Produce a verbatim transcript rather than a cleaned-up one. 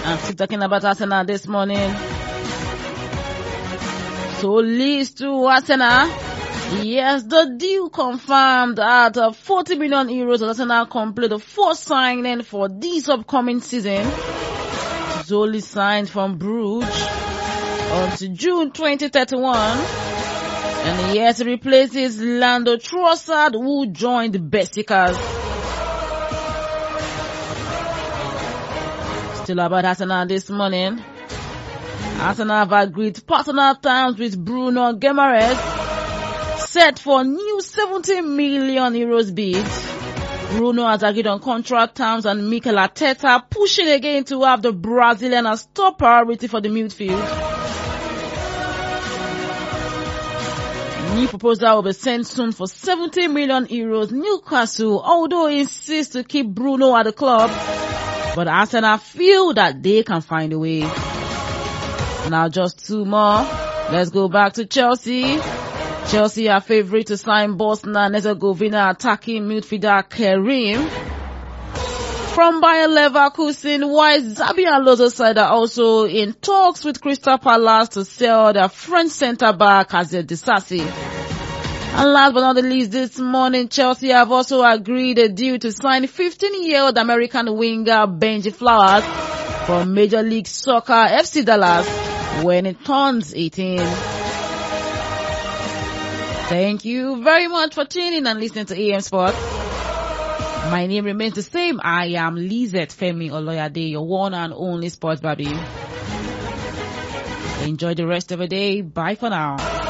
I'm still talking about Arsenal this morning. So leads to Arsenal. Yes, the deal confirmed at uh, forty million euros. Arsenal complete the first signing for this upcoming season. Zoli signed from Bruges until June twenty thirty-one. And he has replaces Lando Trossard, who joined Besiktas. Still about Arsenal this morning. Arsenal have agreed personal terms with Bruno Guimaraes, set for new seventy million euros bid. Bruno has agreed on contract terms, and Mikel Arteta pushing again to have the Brazilian as top priority for the midfield. New proposal will be sent soon for seventy million euros. Newcastle, although insists to keep Bruno at the club, but Arsenal feel that they can find a way. Now just two more. Let's go back to Chelsea. Chelsea are favourite to sign Bosnia and Herzegovina attacking midfielder Kerim from Bayer Leverkusen, while Xabi Alonso's side are also in talks with Crystal Palace to sell their French centre-back Azer Disasi. And last but not the least, this morning, Chelsea have also agreed a deal to sign fifteen-year-old American winger Benji Flowers from Major League Soccer F C Dallas when it turns eighteen. Thank you very much for tuning in and listening to A M Sport. My name remains the same. I am Lizette Femi Oloyade, your one and only sports baby. Enjoy the rest of the day. Bye for now.